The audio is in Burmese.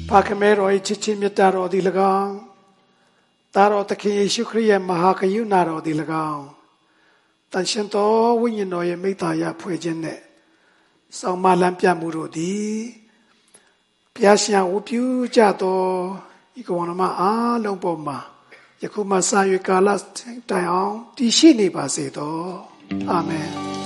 ဖခင်မဲတော်၏ချစ်ချင်းမြတ်တာတော်သည်၎င်းသားတော်သခင်ယေရှုခရစ်ရဲ့မဟာကရုဏာတော်သည်၎င်းတန်ရှင်သောဝိညာဉ်တော်ရဲ့မိသားရဖွဲ့ခြင်းနဲ့ဆောင်မလမ်းပြမှုတို့သည်ဘုရားရှင်ဝတ်ပြုကြသောဤကဝနမအားလုံးပေါ်မှာယခုမှစ၍ကာလတိုင်အောင်တည်ရှိနေပါစေသောအာမင်